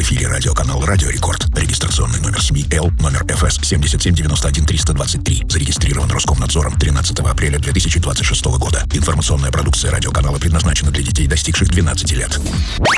эфире радиоканал «Радио Рекорд». Регистрационный номер СМИ Л, номер ФС 7791-323. Зарегистрирован Роскомнадзором 13 апреля 2026 года. Информационная продукция радиоканала предназначена для детей, достигших 12 лет.